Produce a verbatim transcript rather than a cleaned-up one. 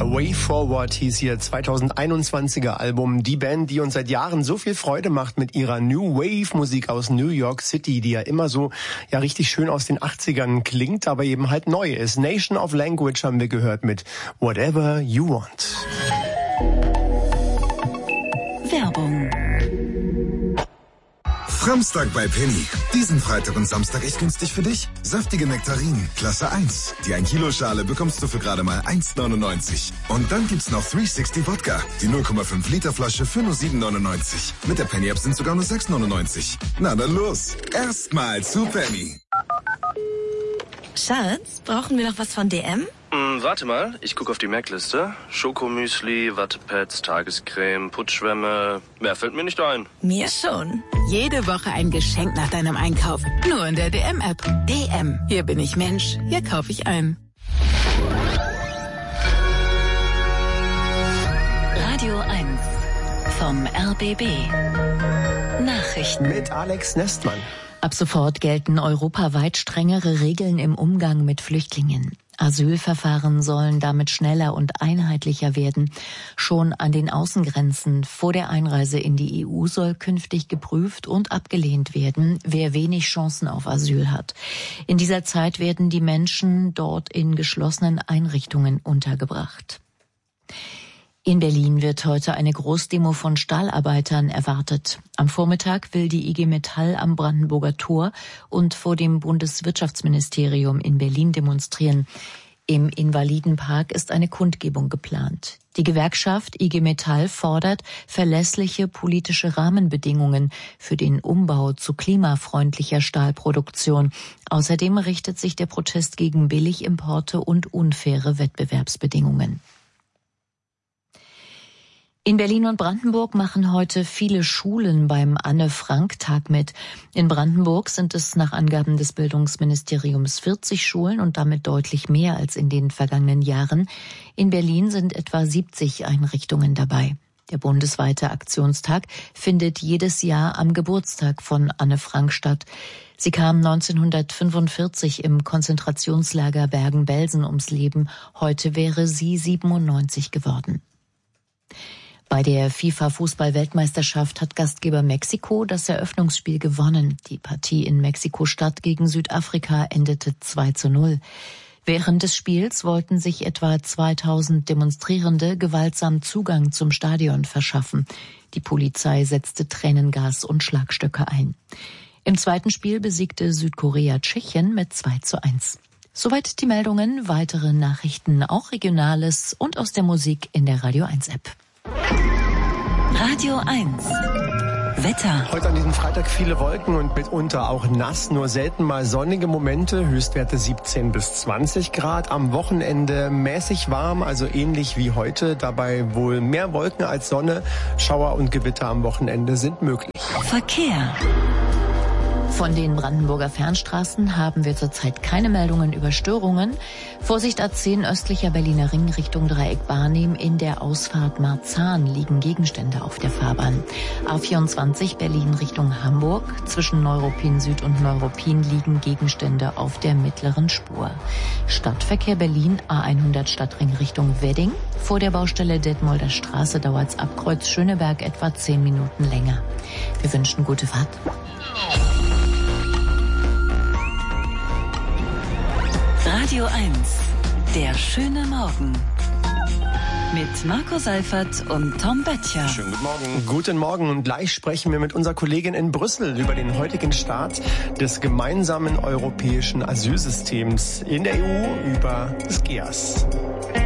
A Way Forward hieß ihr zweitausendeinundzwanziger Album. Die Band, die uns seit Jahren so viel Freude macht mit ihrer New Wave Musik aus New York City, die ja immer so ja richtig schön aus den achtzigern klingt, aber eben halt neu ist. Nation of Language haben wir gehört mit Whatever You Want. Werbung. Framstag bei Penny. Diesen Freitag und Samstag echt günstig für dich. Saftige Nektarinen, Klasse eins. Die ein Kilo Schale bekommst du für gerade mal eins neunundneunzig. Und dann gibt's noch dreihundertsechzig Wodka. Die null Komma fünf Liter Flasche für nur sieben neunundneunzig. Mit der Penny App sind sogar nur sechs neunundneunzig. Na dann los. Erstmal zu Penny. Schatz, brauchen wir noch was von D M? Hm, warte mal, ich gucke auf die Merkliste. Schokomüsli, Wattepads, Tagescreme, Putzschwämme. Mehr fällt mir nicht ein. Mir schon. Jede Woche ein Geschenk nach deinem Einkauf. Nur in der D M-App. D M. Hier bin ich Mensch. Hier kaufe ich ein. Radio eins vom R B B. Nachrichten. Mit Alex Nestmann. Ab sofort gelten europaweit strengere Regeln im Umgang mit Flüchtlingen. Asylverfahren sollen damit schneller und einheitlicher werden. Schon an den Außengrenzen vor der Einreise in die E U soll künftig geprüft und abgelehnt werden, wer wenig Chancen auf Asyl hat. In dieser Zeit werden die Menschen dort in geschlossenen Einrichtungen untergebracht. In Berlin wird heute eine Großdemo von Stahlarbeitern erwartet. Am Vormittag will die I G Metall am Brandenburger Tor und vor dem Bundeswirtschaftsministerium in Berlin demonstrieren. Im Invalidenpark ist eine Kundgebung geplant. Die Gewerkschaft I G Metall fordert verlässliche politische Rahmenbedingungen für den Umbau zu klimafreundlicher Stahlproduktion. Außerdem richtet sich der Protest gegen Billigimporte und unfaire Wettbewerbsbedingungen. In Berlin und Brandenburg machen heute viele Schulen beim Anne-Frank-Tag mit. In Brandenburg sind es nach Angaben des Bildungsministeriums vierzig Schulen und damit deutlich mehr als in den vergangenen Jahren. In Berlin sind etwa siebzig Einrichtungen dabei. Der bundesweite Aktionstag findet jedes Jahr am Geburtstag von Anne Frank statt. Sie kam neunzehnhundertfünfundvierzig im Konzentrationslager Bergen-Belsen ums Leben. Heute wäre sie siebenundneunzig geworden. Bei der FIFA-Fußball-Weltmeisterschaft hat Gastgeber Mexiko das Eröffnungsspiel gewonnen. Die Partie in Mexiko-Stadt gegen Südafrika endete zwei zu null. Während des Spiels wollten sich etwa zweitausend Demonstrierende gewaltsam Zugang zum Stadion verschaffen. Die Polizei setzte Tränengas und Schlagstöcke ein. Im zweiten Spiel besiegte Südkorea Tschechien mit zwei zu eins. Soweit die Meldungen, weitere Nachrichten, auch Regionales und aus der Musik in der Radio eins App. Radio eins. Wetter. Heute an diesem Freitag viele Wolken und mitunter auch nass, nur selten mal sonnige Momente, Höchstwerte siebzehn bis zwanzig Grad. Am Wochenende mäßig warm, also ähnlich wie heute, dabei wohl mehr Wolken als Sonne. Schauer und Gewitter am Wochenende sind möglich. Verkehr. Von den Brandenburger Fernstraßen haben wir zurzeit keine Meldungen über Störungen. Vorsicht A zehn östlicher Berliner Ring Richtung Dreieck Barnim. In der Ausfahrt Marzahn liegen Gegenstände auf der Fahrbahn. A vierundzwanzig Berlin Richtung Hamburg. Zwischen Neuruppin Süd und Neuruppin liegen Gegenstände auf der mittleren Spur. Stadtverkehr Berlin A hundert Stadtring Richtung Wedding. Vor der Baustelle Detmolder Straße dauert's ab Kreuz Schöneberg etwa zehn Minuten länger. Wir wünschen gute Fahrt. Radio eins. Der schöne Morgen. Mit Marco Seifert und Tom Böttcher. Schönen guten Morgen. Guten Morgen und gleich sprechen wir mit unserer Kollegin in Brüssel über den heutigen Start des gemeinsamen europäischen Asylsystems in der E U, über das G E A S.